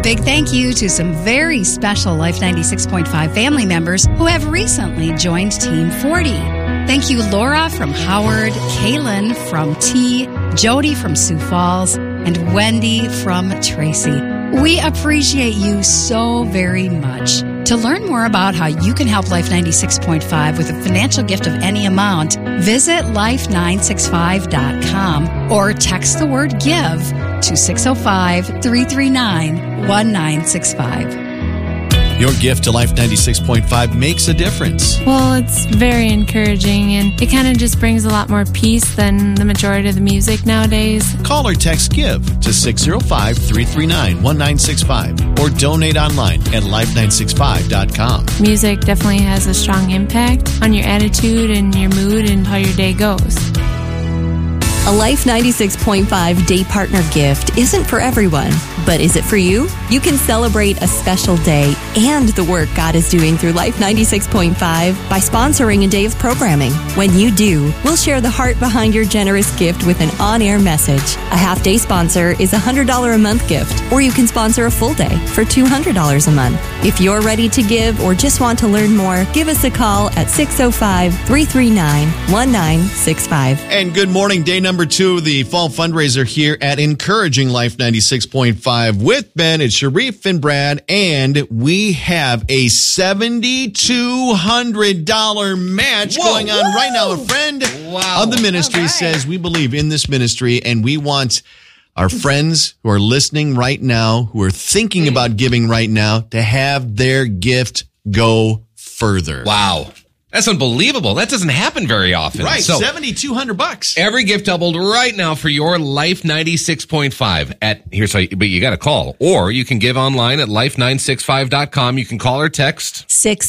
big thank you to some very special Life 96.5 family members who have recently joined Team 40. Thank you, Laura from Howard, Kaylin from T, Jody from Sioux Falls, and Wendy from Tracy. We appreciate you so very much. To learn more about how you can help Life 96.5 with a financial gift of any amount, visit life965.com or text the word GIVE to 605-339-1965. Your gift to Life 96.5 makes a difference. Well, it's very encouraging, and it kind of just brings a lot more peace than the majority of the music nowadays. Call or text GIVE to 605-339-1965 or donate online at life965.com. Music definitely has a strong impact on your attitude and your mood and how your day goes. A Life 96.5 Day Partner gift isn't for everyone, but is it for you? You can celebrate a special day and the work God is doing through Life 96.5 by sponsoring a day of programming. When you do, we'll share the heart behind your generous gift with an on-air message. A half-day sponsor is a $100 a month gift, or you can sponsor a full day for $200 a month. If you're ready to give or just want to learn more, give us a call at 605-339-1965. And good morning, day number 2 of the fall fundraiser here at Encouraging Life 96.5 with Ben. It's Sharif and Brad, and we have a $7,200 match going on right now. A friend of the ministry says we believe in this ministry, and we want our friends who are listening right now, who are thinking about giving right now, to have their gift go further. Wow. That's unbelievable. That doesn't happen very often. Right, so, $7,200. Every gift doubled right now for your Life 96.5 but you got to call, or you can give online at life965.com. You can call or text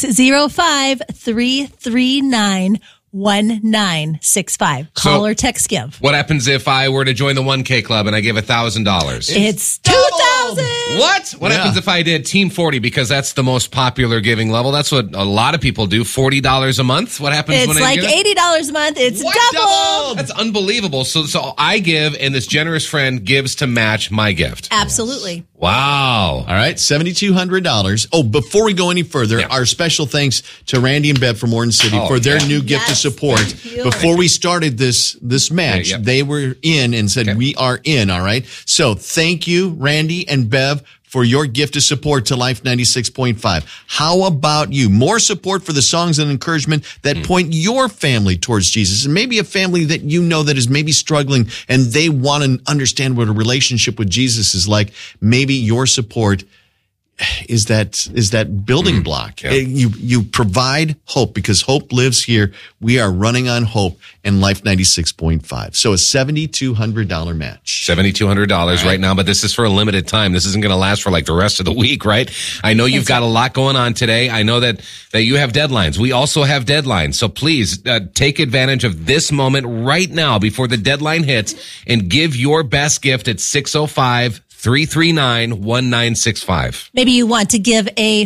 605-339-1965. Call or text give. What happens if I were to join the 1K Club and I give $1,000? It's $2,000. What happens if I did Team 40, because that's the most popular giving level? That's what a lot of people do. $40 a month. What happens it's when like I give $80 a month. It's double. That's unbelievable. So I give, and this generous friend gives to match my gift. Absolutely. Wow. All right, $7,200. Oh, before we go any further, our special thanks to Randy and Bev from Orange City for their new gift of support. Before we started this match, they were in and said, we are in, all right? So thank you, Randy and Bev, for your gift of support to Life 96.5. How about you? More support for the songs and encouragement that point your family towards Jesus, and maybe a family that you know that is maybe struggling and they want to understand what a relationship with Jesus is like. Maybe your support is that building block. You provide hope, because hope lives here. We are running on hope and Life 96.5. So a $7,200 match. $7,200 right now, but this is for a limited time. This isn't going to last for like the rest of the week, right? I know you've got a lot going on today. I know that you have deadlines. We also have deadlines. So please take advantage of this moment right now before the deadline hits and give your best gift at 605-339-1965. Maybe you want to give a